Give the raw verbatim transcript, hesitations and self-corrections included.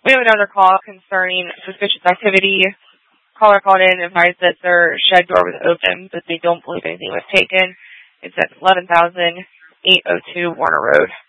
We have another call concerning suspicious activity. Caller called in and advised that their shed door was open, but they don't believe anything was taken. It's at eleven thousand eight oh two Warner Road.